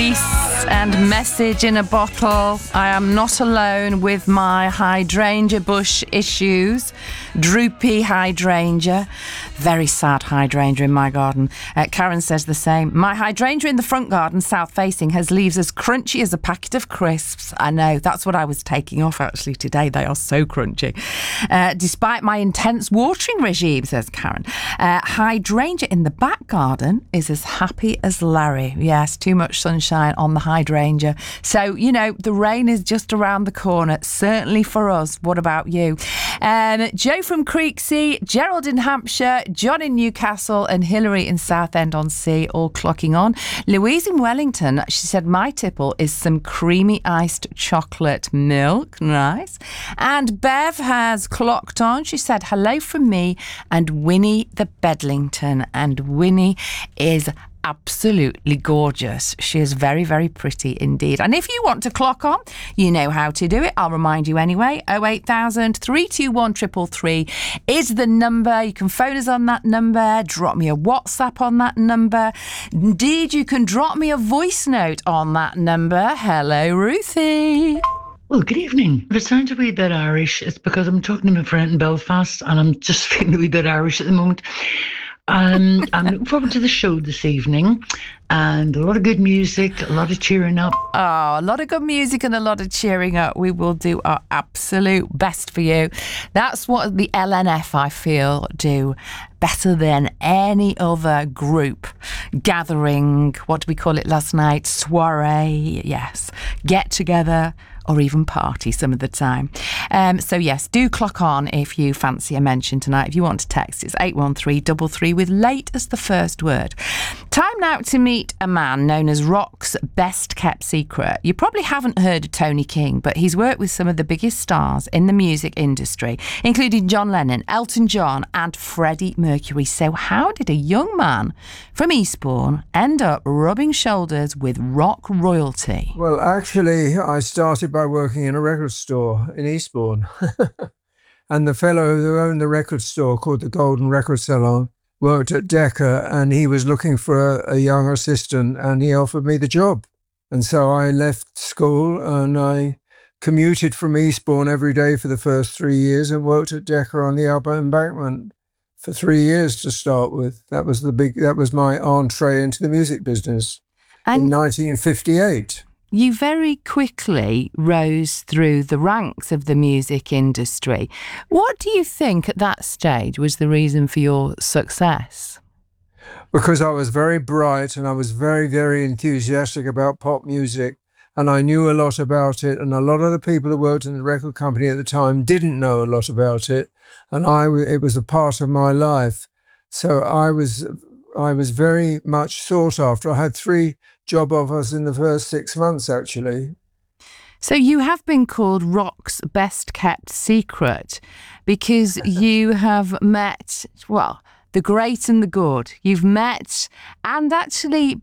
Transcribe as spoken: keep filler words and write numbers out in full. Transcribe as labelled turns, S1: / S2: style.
S1: And Message in a Bottle. I am not alone with my hydrangea bush issues. Droopy hydrangea. Very sad hydrangea in my garden. Uh, Karen says the same. My hydrangea in the front garden, south facing, has leaves as crunchy as a packet of crisps. I know, that's what I was taking off actually today. They are so crunchy. Uh, despite my intense watering regime, says Karen. Uh, hydrangea in the back garden is as happy as Larry. Yes, too much sunshine on the hydrangea. So, you know, the rain is just around the corner, certainly for us. What about you? Um, Joe from Creeksea, Gerald in Hampshire, John in Newcastle and Hilary in Southend-on-Sea all clocking on. Louise in Wellington, she said, my tipple is some creamy iced chocolate milk. Nice. And Bev has clocked on. She said, hello from me and Winnie the Bedlington. And Winnie is absolutely gorgeous. She is very, very pretty indeed. And if you want to clock on, you know how to do it. I'll remind you anyway. oh eight thousand, three two one, three three three is the number. You can phone us on that number. Drop me a WhatsApp on that number. Indeed, you can drop me a voice note on that number. Hello, Ruthie.
S2: Well, good evening. If it sounds a wee bit Irish, it's because I'm talking to my friend in Belfast and I'm just feeling a wee bit Irish at the moment. Um, I'm looking forward to the show this evening and a lot of good music, a lot of cheering up.
S1: Oh, a lot of good music and a lot of cheering up. We will do our absolute best for you. That's what the L N F, I feel, do better than any other group. Gathering, what did we call it last night? Soiree, yes. Get together. Or even party some of the time. Um, so yes, do clock on if you fancy a mention tonight. If you want to text, it's eight one three three three with late as the first word. Time now to meet a man known as rock's best kept secret. You probably haven't heard of Tony King, but he's worked with some of the biggest stars in the music industry, including John Lennon, Elton John and Freddie Mercury. So how did a young man from Eastbourne end up rubbing shoulders with rock royalty?
S3: Well, actually, I started by working in a record store in Eastbourne. And the fellow who owned the record store, called the Golden Record Salon, worked at Decca, and he was looking for a, a young assistant, and he offered me the job. And so I left school and I commuted from Eastbourne every day for the first three years and worked at Decca on the Upper Embankment for three years to start with. That was the big, that was my entree into the music business and in nineteen fifty-eight.
S1: You very quickly rose through the ranks of the music industry. What do you think at that stage was the reason for your success?
S3: Because I was very bright and I was very, very enthusiastic about pop music and I knew a lot about it, and a lot of the people who worked in the record company at the time didn't know a lot about it, and I, it was a part of my life. So I was, I was very much sought after. I had three job offers in the first six months, actually.
S1: So you have been called rock's best kept secret because you have met, well, the great and the good. You've met and actually